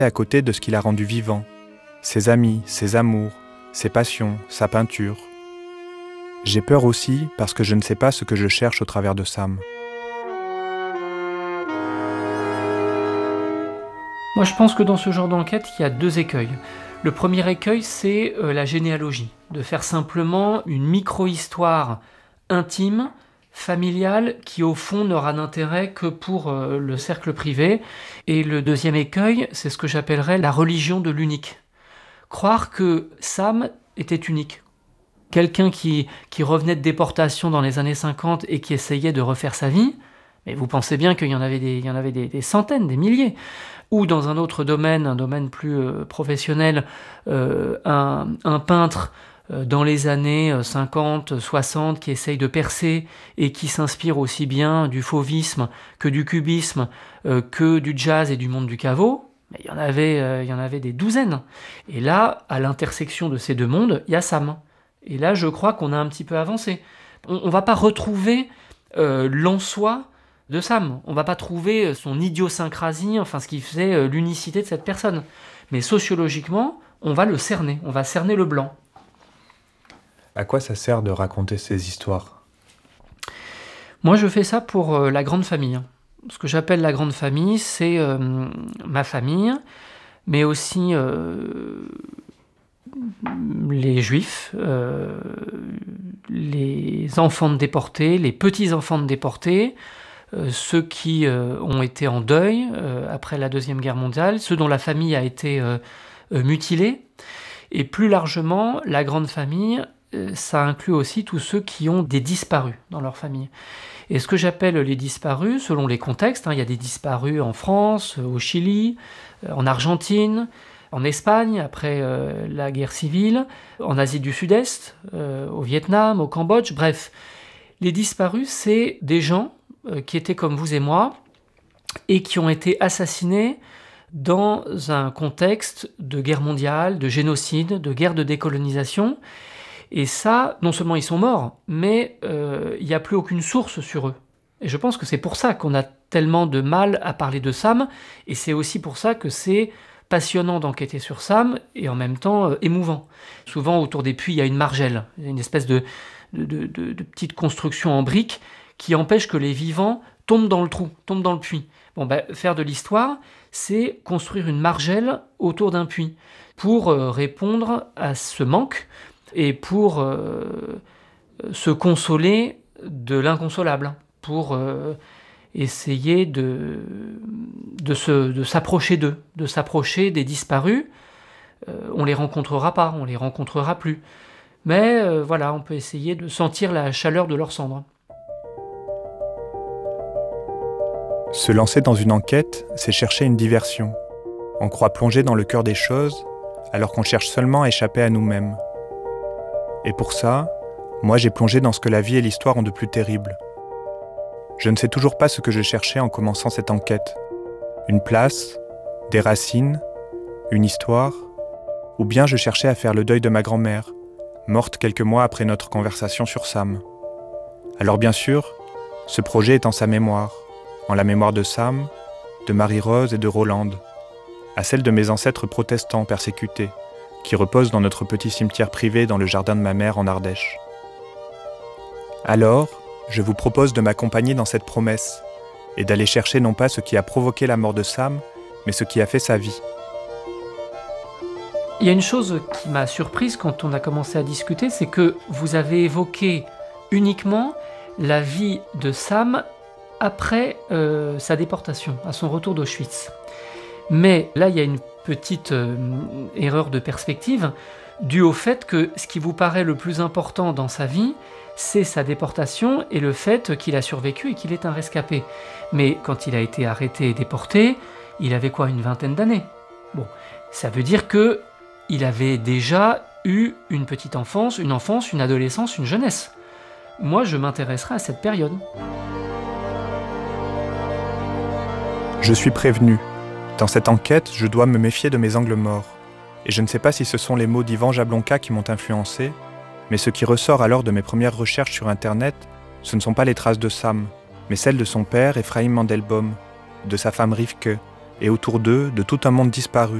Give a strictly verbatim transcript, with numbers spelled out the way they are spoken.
à côté de ce qui l'a rendu vivant, ses amis, ses amours, ses passions, sa peinture. J'ai peur aussi parce que je ne sais pas ce que je cherche au travers de Sam. Moi, je pense que dans ce genre d'enquête, il y a deux écueils. Le premier écueil, c'est euh, la généalogie, de faire simplement une micro-histoire intime, familiale, qui au fond n'aura d'intérêt que pour euh, le cercle privé. Et le deuxième écueil, c'est ce que j'appellerais la religion de l'unique. Croire que Sam était unique. Quelqu'un qui, qui revenait de déportation dans les années cinquante et qui essayait de refaire sa vie, mais vous pensez bien qu'il y en avait des, il y en avait des, des centaines, des milliers. Ou dans un autre domaine, un domaine plus euh, professionnel, euh, un, un peintre euh, dans les années cinquante, soixante qui essaye de percer et qui s'inspire aussi bien du fauvisme que du cubisme, euh, que du jazz et du monde du caveau. Mais il y en avait, euh, il y en avait des douzaines. Et là, à l'intersection de ces deux mondes, il y a Sam. Et là, je crois qu'on a un petit peu avancé. On ne va pas retrouver euh, l'en-soi de Sam. On ne va pas trouver son idiosyncrasie, enfin ce qui faisait euh, l'unicité de cette personne. Mais sociologiquement, on va le cerner, on va cerner le blanc. À quoi ça sert de raconter ces histoires ? Moi, je fais ça pour euh, la grande famille. Ce que j'appelle la grande famille, c'est euh, ma famille, mais aussi euh, les juifs, euh, les enfants de déportés, les petits-enfants de déportés, euh, ceux qui euh, ont été en deuil euh, après la Deuxième Guerre mondiale, ceux dont la famille a été euh, euh, mutilée, et plus largement, la grande famille, euh, ça inclut aussi tous ceux qui ont des disparus dans leur famille. Et ce que j'appelle les disparus, selon les contextes, hein, il y a des disparus en France, au Chili, en Argentine, en Espagne, après euh, la guerre civile, en Asie du Sud-Est, euh, au Vietnam, au Cambodge, bref. Les disparus, c'est des gens euh, qui étaient comme vous et moi et qui ont été assassinés dans un contexte de guerre mondiale, de génocide, de guerre de décolonisation. Et ça, non seulement ils sont morts, mais euh, il n'y a plus aucune source sur eux. Et je pense que c'est pour ça qu'on a tellement de mal à parler de Sam, et c'est aussi pour ça que c'est passionnant d'enquêter sur Sam, et en même temps euh, émouvant. Souvent, autour des puits, il y a une margelle, une espèce de, de, de, de, de petite construction en briques qui empêche que les vivants tombent dans le trou, tombent dans le puits. Bon, ben, faire de l'histoire, c'est construire une margelle autour d'un puits, pour euh, répondre à ce manque, et pour euh, se consoler de l'inconsolable, pour euh, essayer de, de, se, de s'approcher d'eux, de s'approcher des disparus. Euh, on les rencontrera pas, on les rencontrera plus. Mais euh, voilà, on peut essayer de sentir la chaleur de leurs cendres. Se lancer dans une enquête, c'est chercher une diversion. On croit plonger dans le cœur des choses, alors qu'on cherche seulement à échapper à nous-mêmes. Et pour ça, moi j'ai plongé dans ce que la vie et l'histoire ont de plus terrible. Je ne sais toujours pas ce que je cherchais en commençant cette enquête. Une place, des racines, une histoire, ou bien je cherchais à faire le deuil de ma grand-mère, morte quelques mois après notre conversation sur Sam. Alors bien sûr, ce projet est en sa mémoire, en la mémoire de Sam, de Marie-Rose et de Rolande, à celle de mes ancêtres protestants persécutés, qui repose dans notre petit cimetière privé dans le jardin de ma mère en Ardèche. Alors, je vous propose de m'accompagner dans cette promesse et d'aller chercher non pas ce qui a provoqué la mort de Sam, mais ce qui a fait sa vie. Il y a une chose qui m'a surprise quand on a commencé à discuter, c'est que vous avez évoqué uniquement la vie de Sam après euh, sa déportation, à son retour d'Auschwitz. Mais là, il y a une petite euh, erreur de perspective due au fait que ce qui vous paraît le plus important dans sa vie, c'est sa déportation et le fait qu'il a survécu et qu'il est un rescapé. Mais quand il a été arrêté et déporté, il avait quoi, une vingtaine d'années ? Bon, ça veut dire que il avait déjà eu une petite enfance, une enfance, une adolescence, une jeunesse. Moi, je m'intéresserai à cette période. Je suis prévenu. Dans cette enquête, je dois me méfier de mes angles morts. Et je ne sais pas si ce sont les mots d'Ivan Jablonka qui m'ont influencé, mais ce qui ressort alors de mes premières recherches sur Internet, ce ne sont pas les traces de Sam, mais celles de son père, Ephraim Mandelbaum, de sa femme Rivke, et autour d'eux de tout un monde disparu,